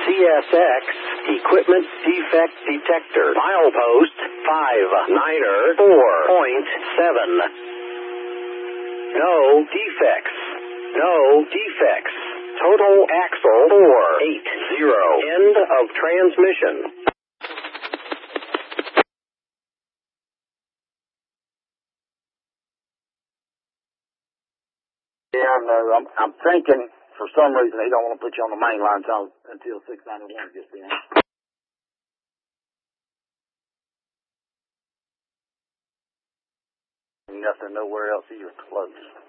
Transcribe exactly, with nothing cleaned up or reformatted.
C S X, Equipment Defect Detector. Milepost five niner four point seven. No defects. No defects. Total axle four eighty. End of transmission. Yeah, I know. I'm, I'm thinking for some reason they don't want to put you on the main line until, until six ninety-one gets in. Nothing nowhere else here close.